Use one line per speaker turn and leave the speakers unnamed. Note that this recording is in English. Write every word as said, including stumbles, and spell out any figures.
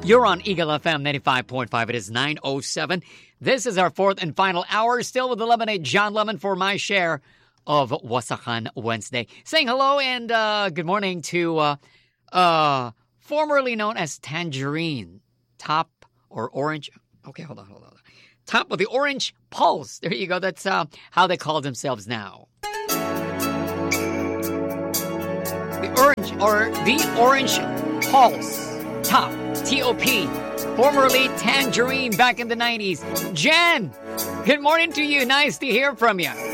You're on Eagle F M ninety-five point five. It is nine oh seven. This is our fourth and final hour. Still with the lemonade, John Lemon, for my share of Wasakan Wednesday. Saying hello and uh, good morning to uh, uh, formerly known as Tangerine. Top or Orange. Okay, hold on, hold on. Top of the Orange Pulse. There you go. That's uh, how they call themselves now. The Orange or the Orange Pulse. Top. T O P. Formerly Tangerine back in the nineties. Jen, good morning to you. Nice to hear from you.